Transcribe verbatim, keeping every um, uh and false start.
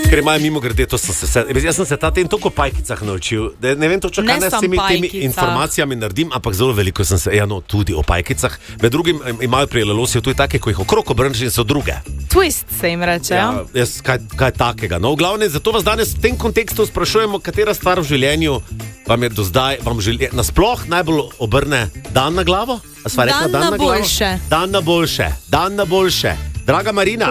Ker imajo mimo grede, to sem se vse, jaz sem se ta teden toliko o pajkicah naučil, da ne vem točno, kaj Ne s samo temi, temi pajkicah. informacijami naredim, ampak zelo veliko sem se, ja no, tudi o pajkicah. Med drugim im- imajo pri lelosiju tudi take, ko jih okrog obrneš in so druge. Twist se jim reče. Ja. Ja, jaz, kaj, kaj takega. No, v glavnem, zato vas danes v tem kontekstu sprašujemo, katera stvar v življenju vam je do zdaj, vam želi, nasploh najbolj obrne dan na glavo? A sva rekla Dan na glavo? boljše. Dan na boljše. Dan na boljše. Draga Marina.